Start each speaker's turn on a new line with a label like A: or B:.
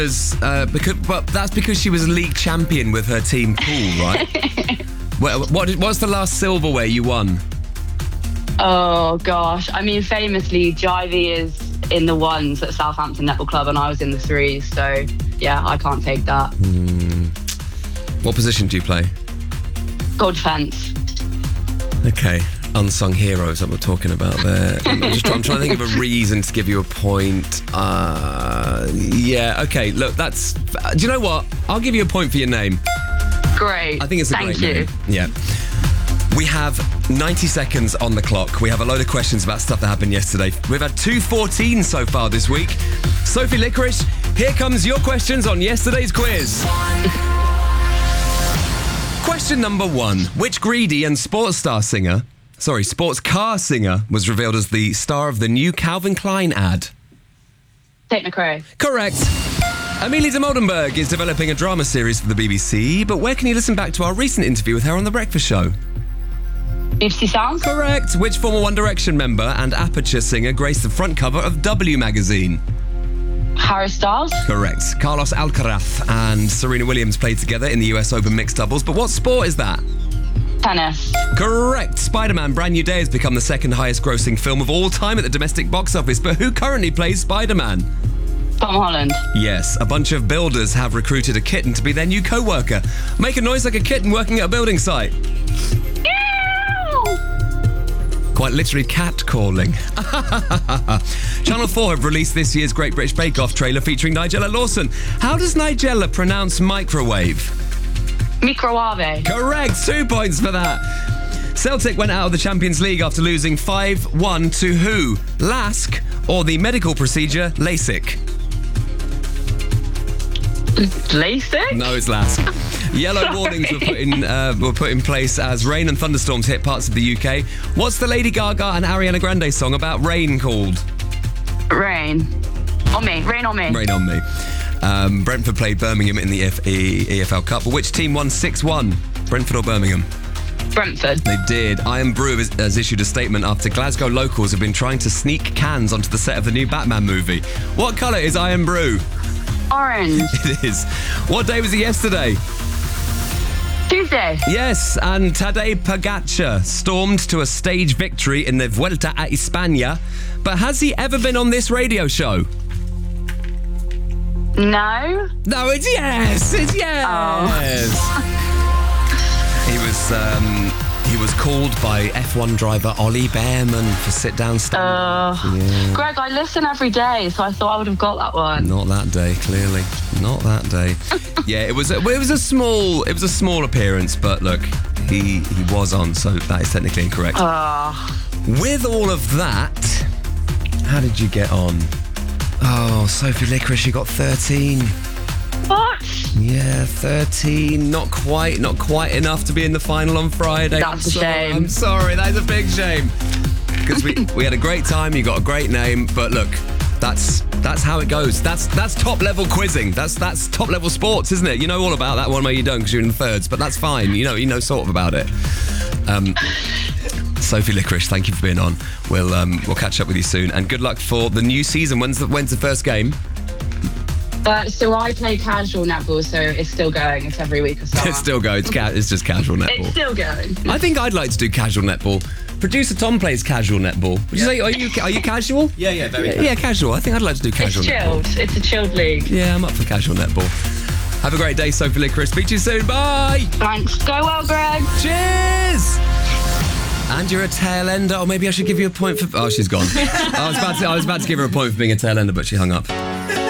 A: But that's because she was league champion with her team pool, right? What's the last silverware you won?
B: Oh, gosh. I mean, famously, Jivey is in the ones at Southampton Netball Club and I was in the threes. So, yeah, I can't take that.
A: What position do you play?
B: Goal defence.
A: Okay. Unsung heroes that we're talking about there. I'm trying to think of a reason to give you a point. Yeah, okay. Look, that's... do you know what? I'll give you a point for your name.
B: Great.
A: I think it's a great
B: name.
A: Yeah. We have 90 seconds on the clock. We have a load of questions about stuff that happened yesterday. We've had 214 so far this week. Sophie Licorice, here comes your questions on yesterday's quiz. Question number 1. Which greedy and sports car singer was revealed as the star of the new Calvin Klein ad?
B: Tate McRae.
A: Correct. Amelie de Moldenberg is developing a drama series for the BBC, but where can you listen back to our recent interview with her on The Breakfast Show?
B: BBC Sounds.
A: Correct. Which former One Direction member and Aperture singer graced the front cover of W magazine?
B: Harry Styles.
A: Correct. Carlos Alcaraz and Serena Williams played together in the US Open mixed doubles, but what sport is that?
B: Tennis.
A: Correct. Spider-Man Brand New Day has become the second highest grossing film of all time at the domestic box office, but who currently plays Spider-Man?
B: Tom Holland.
A: Yes, a bunch of builders have recruited a kitten to be their new co-worker. Make a noise like a kitten working at a building site. Quite literally catcalling. Channel 4 have released this year's Great British Bake Off trailer featuring Nigella Lawson. How does Nigella pronounce microwave?
B: Microwave.
A: Correct, 2 points for that. Celtic went out of the Champions League after losing 5-1 to who? Lask or the medical procedure LASIK?
B: LASIK?
A: No, it's Lask. Yellow warnings were put in place as rain and thunderstorms hit parts of the UK. What's the Lady Gaga and Ariana Grande song about rain called?
B: Rain. On me. Rain on me.
A: Rain on me. Brentford played Birmingham in the EFL Cup. But which team won 6-1? Brentford or Birmingham?
B: Brentford.
A: They did. Iron Brew has issued a statement after Glasgow locals have been trying to sneak cans onto the set of the new Batman movie. What colour is Iron Brew?
B: Orange.
A: It is. What day was it yesterday?
B: Tuesday.
A: Yes, and Tadej Pogačar stormed to a stage victory in the Vuelta a España. But has he ever been on this radio show?
B: No.
A: No, it's yes. It's yes.
B: Oh.
A: He was called by F1 driver Ollie Behrman for sit-down stuff.
B: Yeah. Greg, I listen every day, so I thought I would have got that one.
A: Not that day, clearly. Not that day. Yeah, it was a small appearance, but look, he was on, so that is technically incorrect. With all of that, how did you get on? Oh, Sophie Licorice, you got 13.
B: What?
A: Yeah, 13. Not quite enough to be in the final on Friday.
B: That's a shame.
A: I'm sorry, that is a big shame. Because we had a great time, you got a great name, but look, that's how it goes. That's top level quizzing. That's top level sports, isn't it? You know all about that one where you don't because you're in the thirds, but that's fine. You know sort of about it. Sophie Licorice, thank you for being on. We'll catch up with you soon, and good luck for the new season. When's the first game?
B: So I play casual netball, so it's still going. It's every week or so.
A: It's still going. It's just casual netball.
B: It's still going.
A: I think I'd like to do casual netball. Producer Tom plays casual netball. Would you say, are you casual?
C: Yeah, very casual.
A: Yeah, casual. I think I'd like to do casual netball.
B: It's chilled. It's a chilled league.
A: Yeah, I'm up for casual netball. Have a great day, Sophie Licorice. Speak to you soon. Bye.
B: Thanks. Go well, Greg.
A: Cheers. And you're a tail ender. Or maybe I should give you a point for... Oh, she's gone. I was about to give her a point for being a tail ender, but she hung up.